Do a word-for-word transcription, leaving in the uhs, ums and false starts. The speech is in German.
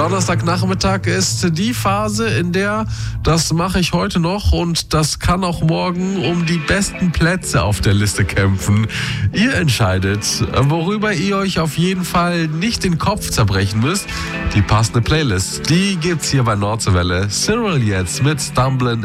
Donnerstagnachmittag ist die Phase, in der das mache ich heute noch und das kann auch morgen um die besten Plätze auf der Liste kämpfen. Ihr entscheidet, worüber ihr euch auf jeden Fall nicht den Kopf zerbrechen müsst. Die passende Playlist, die gibt's hier bei Nordseewelle. Cyril jetzt mit Stumbling